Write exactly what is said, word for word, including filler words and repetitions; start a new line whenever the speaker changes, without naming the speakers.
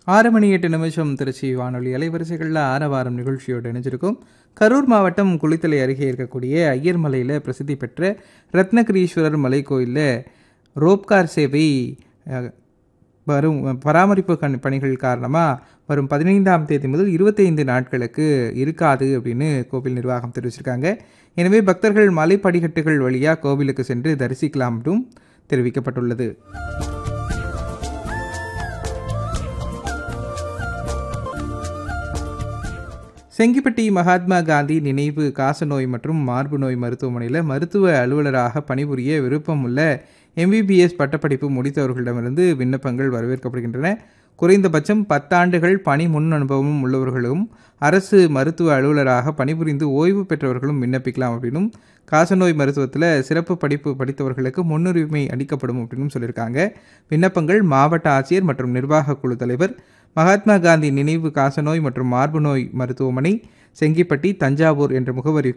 ஆறு மணி எட்டு நிமிஷம் திருச்சி வானொலி அலைவரிசைகளில் ஆரவாரம் நிகழ்ச்சியோடு இணைஞ்சிருக்கும். கரூர் மாவட்டம் குளித்தலை அருகே இருக்கக்கூடிய ஐயர்மலையில் பிரசித்தி பெற்ற ரத்னகிரீஸ்வரர் மலை கோயிலில் ரோப்கார் சேவை அஹ், வரும் பராமரிப்பு கண் பணிகள் காரணமாக வரும் பதினைந்தாம் தேதி முதல் இருபத்தைந்து நாட்களுக்கு இருக்காது அப்படின்னு கோவில் நிர்வாகம் தெரிவிச்சிருக்காங்க. எனவே பக்தர்கள் மலை படிக்கட்டுகள் வழியாக கோவிலுக்கு சென்று தரிசிக்கலாம் என்றும் தெரிவிக்கப்பட்டுள்ளது. செங்கிப்பட்டி மகாத்மா காந்தி நினைவு காசநோய் மற்றும் மார்பு நோய் மருத்துவமனையில் மருத்துவ அலுவலராக பணிபுரிய விருப்பம் உள்ள எம்பிபிஎஸ் பட்டப்படிப்பு முடித்தவர்களிடமிருந்து விண்ணப்பங்கள் வரவேற்கப்படுகின்றன. குறைந்தபட்சம் பத்தாண்டுகள் பணி முன் அனுபவமும் உள்ளவர்களும் அரசு மருத்துவ அலுவலராக பணிபுரிந்து ஓய்வு பெற்றவர்களும் விண்ணப்பிக்கலாம் அப்படின்னும், காசநோய் மருத்துவத்தில் சிறப்பு படிப்பு படித்தவர்களுக்கு முன்னுரிமை அளிக்கப்படும் அப்படின்னு சொல்லியிருக்காங்க. விண்ணப்பங்கள் மாவட்ட ஆட்சியர் மற்றும் நிர்வாக குழு தலைவர், மகாத்மா காந்தி நினைவு காசநோய் மற்றும் மார்பு நோய் மருத்துவமனை, செங்கிப்பட்டி, தஞ்சாவூர் என்ற முகவரி